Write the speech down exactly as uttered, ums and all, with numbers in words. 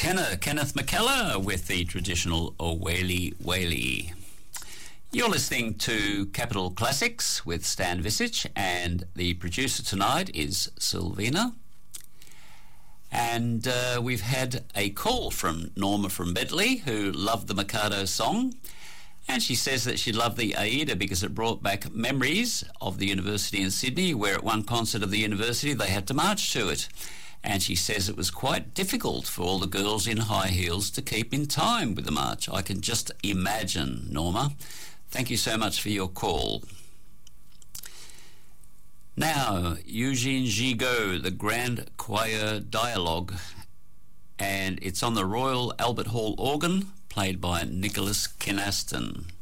tenor Kenneth McKellar with the traditional O Whaley Whaley. You're listening to Capital Classics with Stan Visich, and the producer tonight is Sylvina. And uh, we've had a call from Norma from Bedley, who loved the Mikado song, and she says that she loved the Aida because it brought back memories of the university in Sydney, where at one concert of the university they had to march to it. And she says it was quite difficult for all the girls in high heels to keep in time with the march. I can just imagine, Norma. Thank you so much for your call. Now, Eugene Gigot, the Grand Choir Dialogue, and it's on the Royal Albert Hall organ, played by Nicholas Kynaston.